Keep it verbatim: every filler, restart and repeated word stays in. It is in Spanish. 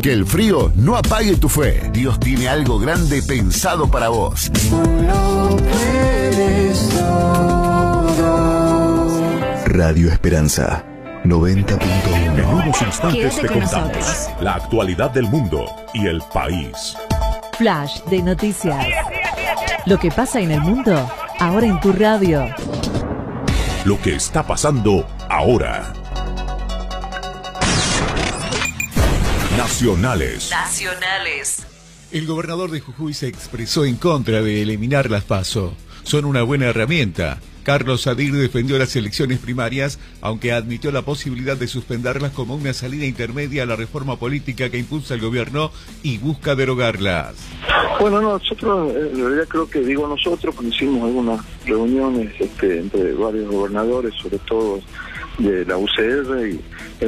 Que el frío no apague tu fe. Dios tiene algo grande pensado para vos. Radio Esperanza noventa punto uno. En unos instantes Quédate te con contamos nosotros. la actualidad del mundo y el país. Flash de noticias. Lo que pasa en el mundo, ahora en tu radio. Lo que está pasando ahora. Nacionales. Nacionales. El gobernador de Jujuy se expresó en contra de eliminar las PASO. Son una buena herramienta. Carlos Sadir defendió las elecciones primarias, aunque admitió la posibilidad de suspenderlas como una salida intermedia a la reforma política que impulsa el gobierno y busca derogarlas. Bueno, nosotros, en realidad creo que digo nosotros, cuando hicimos algunas reuniones este, entre varios gobernadores, sobre todo de la U C R, y